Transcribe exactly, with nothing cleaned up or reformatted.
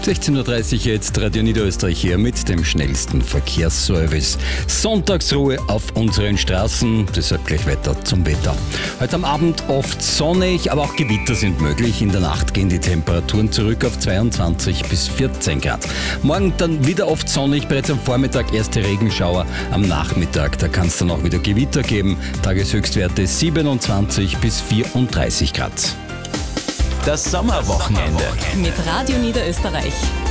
sechzehn Uhr dreißig jetzt, Radio Niederösterreich hier mit dem schnellsten Verkehrsservice. Sonntagsruhe auf unseren Straßen, deshalb gleich weiter zum Wetter. Heute am Abend oft sonnig, aber auch Gewitter sind möglich. In der Nacht gehen die Temperaturen zurück auf zweiundzwanzig bis vierzehn Grad. Morgen dann wieder oft sonnig, bereits am Vormittag erste Regenschauer. Am Nachmittag, da kann es dann auch wieder Gewitter geben. Tageshöchstwerte siebenundzwanzig bis vierunddreißig Grad. Das Sommerwochenende mit Radio Niederösterreich.